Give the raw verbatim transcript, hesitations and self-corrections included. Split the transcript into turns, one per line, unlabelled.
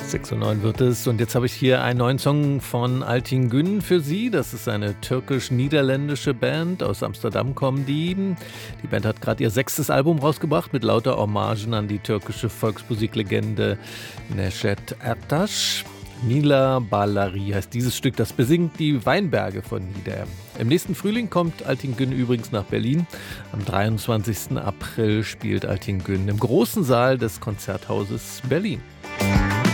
sechs Uhr neun wird es und jetzt habe ich hier einen neuen Song von Altin Gün für Sie. Das ist eine türkisch-niederländische Band. Aus Amsterdam kommen die. Die Band hat gerade ihr sechstes Album rausgebracht mit lauter Hommagen an die türkische Volksmusiklegende Neşet Ertaş. Nila Balari heißt dieses Stück, das besingt die Weinberge von Nieder. Im nächsten Frühling kommt Altin Gün übrigens nach Berlin. Am dreiundzwanzigsten April spielt Altin Gün im großen Saal des Konzerthauses Berlin.